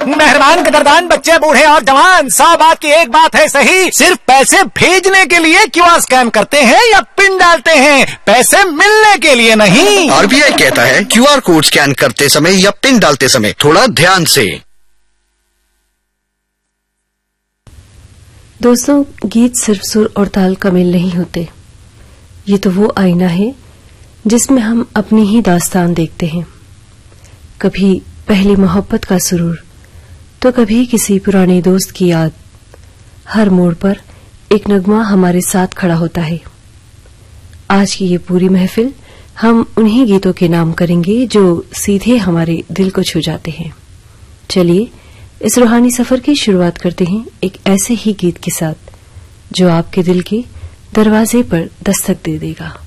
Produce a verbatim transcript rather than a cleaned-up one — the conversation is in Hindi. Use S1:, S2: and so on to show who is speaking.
S1: मेहरबान कदरदान बच्चे बूढ़े और जवान, सौ बात की एक बात है सही, सिर्फ पैसे भेजने के लिए क्यूआर स्कैन करते हैं या पिन डालते हैं, पैसे मिलने के लिए नहीं।
S2: आरबीआई कहता है क्यूआर कोड स्कैन करते समय या पिन डालते समय थोड़ा ध्यान से।
S3: दोस्तों, गीत सिर्फ सुर और ताल का मेल नहीं होते, ये तो वो आईना है जिसमें हम अपनी ही दास्तान देखते हैं। कभी पहली मोहब्बत का सुरूर, तो कभी किसी पुराने दोस्त की याद। हर मोड़ पर एक नगमा हमारे साथ खड़ा होता है। आज की ये पूरी महफिल हम उन्हीं गीतों के नाम करेंगे जो सीधे हमारे दिल को छू जाते हैं। चलिए इस रूहानी सफर की शुरुआत करते हैं एक ऐसे ही गीत के साथ जो आपके दिल के दरवाजे पर दस्तक दे देगा।